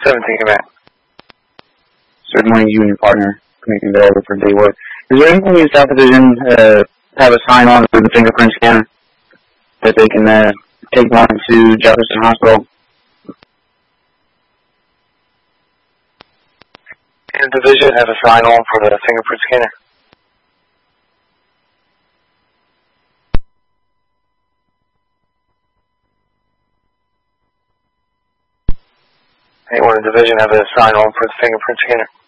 17 command. So good morning, you and your partner coming available for day work. Is there anything in South Division have a sign on for the fingerprint scanner that they can take one to Jefferson Hospital? And division have a sign on for the fingerprint scanner. Anyone in division have a sign on for the fingerprint scanner?